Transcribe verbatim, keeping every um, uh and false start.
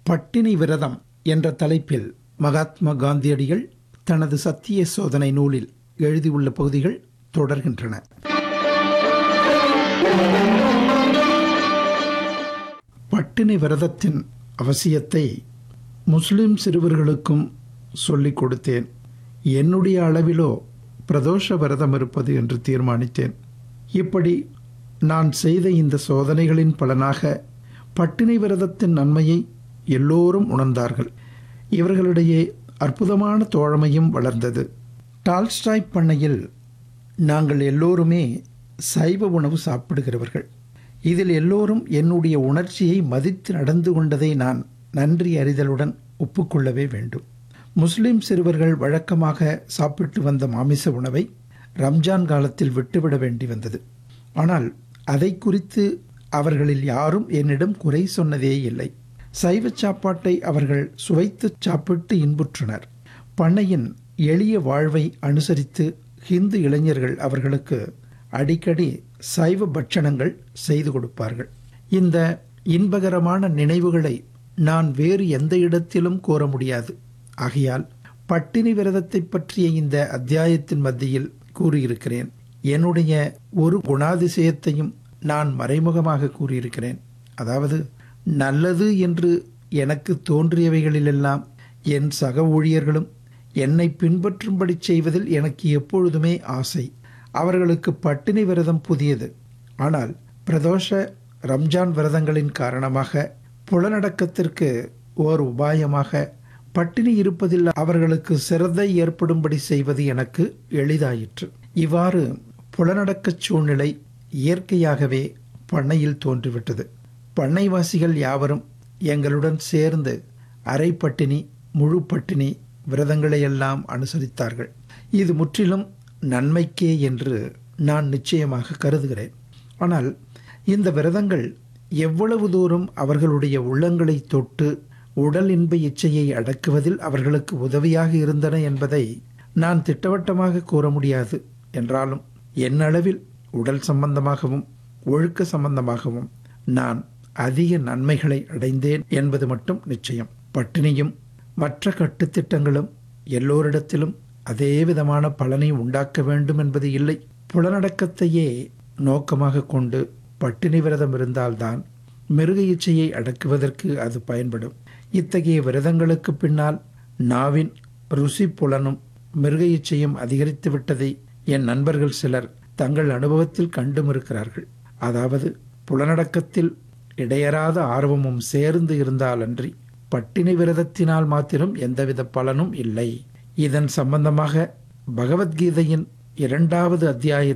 பட்டினி விரதம் என்ற தலைப்பில் மகாத்மா காந்தியடிகள் தனது சத்திய சோதனை நூலில் எழுதியுள்ள பகுதிகள் தொடர்கின்றன. பட்டினி விரதத்தின் அவசியத்தை முஸ்லிம் சிறுவர்களுக்கும் சொல்லிக் கொடுத்தேன். என்னுடைய அளவிலோ பிரதோஷ விரதம் இருப்பது என்று தீர்மானித்தேன். இப்படி நான் செய்த இந்த சோதனைகளின் பலனாக பட்டினி விரதத்தின் நன்மையை எல்லோரும் உணர்ந்தார்கள். இவர்களிடையே அற்புதமான தோழமையும் வளர்ந்தது. டால்ஸ்டாய் பண்ணையில் நாங்கள் எல்லோருமே சைவ உணவு சாப்பிடுகிறவர்கள். இதில் எல்லோரும் என்னுடைய உணர்ச்சியை மதித்து நடந்து கொண்டதை நான் நன்றி அறிதலுடன் ஒப்புக்கொள்ளவே வேண்டும். முஸ்லிம் சிறுவர்கள் வழக்கமாக சாப்பிட்டு வந்த மாமிச உணவை ரம்ஜான் காலத்தில் விட்டுவிட வேண்டி வந்தது. ஆனால் அதை குறித்து அவர்களில் யாரும் என்னிடம் குறை சொன்னதே இல்லை. சைவ சாப்பாட்டை அவர்கள் சுவைத்து சாப்பிட்டு இன்புற்றனர். பண்ணையின் எளிய வாழ்வை அனுசரித்து ஹிந்து இளைஞர்கள் அவர்களுக்கு அடிக்கடி சைவ பட்சணங்கள் செய்து கொடுப்பார்கள். இந்த இன்பகரமான நினைவுகளை நான் வேறு எந்த இடத்திலும் கூற முடியாது. ஆகையால் பட்டினி விரதத்தை பற்றிய இந்த அத்தியாயத்தின் மத்தியில் கூறியிருக்கிறேன். என்னுடைய ஒரு குணாதிசயத்தையும் நான் மறைமுகமாக கூறியிருக்கிறேன். அதாவது, நல்லது என்று எனக்கு தோன்றியவைகளிலெல்லாம் என் சக ஊழியர்களும் என்னை பின்பற்றும்படி செய்வதில் எனக்கு எப்பொழுதுமே ஆசை. அவர்களுக்கு பட்டினி விரதம் புதியது. ஆனால் பிரதோஷ ரம்ஜான் விரதங்களின் காரணமாக புலனடக்கத்திற்கு ஓர் உபாயமாக பட்டினி இருப்பதில் அவர்களுக்கு சிரத்தை ஏற்படும்படி செய்வது எனக்கு எளிதாயிற்று. இவ்வாறு புலனடக்கச் சூழ்நிலை இயற்கையாகவே பண்ணையில் தோன்றிவிட்டது. பண்ணைவாசிகள் யாவரும் எங்களுடன் சேர்ந்து அரை பட்டினி, முழு பட்டினி விரதங்களையெல்லாம் அனுசரித்தார்கள். இது முற்றிலும் நன்மைக்கே என்று நான் நிச்சயமாக கருதுகிறேன். ஆனால் இந்த விரதங்கள் எவ்வளவு தூரம் அவர்களுடைய உள்ளங்களை தொட்டு உடல் இன்ப இச்சையை அடக்குவதில் அவர்களுக்கு உதவியாக இருந்தன என்பதை நான் திட்டவட்டமாக கூற முடியாது. என்றாலும் என்னளவில் உடல் சம்பந்தமாகவும் ஒழுக்க சம்பந்தமாகவும் நான் அதிக நன்மைகளை அடைந்தேன் என்பது மட்டும் நிச்சயம். பட்டினியும் மற்ற கட்டுத்திட்டங்களும் எல்லோரிடத்திலும் அதே விதமான பலனை உண்டாக்க வேண்டும் என்பது இல்லை. புலனடக்கத்தையே நோக்கமாக கொண்டு பட்டினி விரதம் இருந்தால்தான் மிருக இச்சையை அடக்குவதற்கு அது பயன்படும். இத்தகைய விரதங்களுக்கு பின்னால் நாவின் ருசி புலனும் மிருக இச்சையும் அதிகரித்து விட்டதை என் நண்பர்கள் சிலர் தங்கள் அனுபவத்தில் கண்டும் இருக்கிறார்கள். அதாவது, புலனடக்கத்தில் இடையறாத ஆர்வமும் சேர்ந்து இருந்தாலன்றி பட்டினி விரதத்தினால் மாத்திரம் எந்தவித பலனும் இல்லை. இதன் சம்பந்தமாக பகவத்கீதையின் இரண்டாவது அத்தியாயத்தில்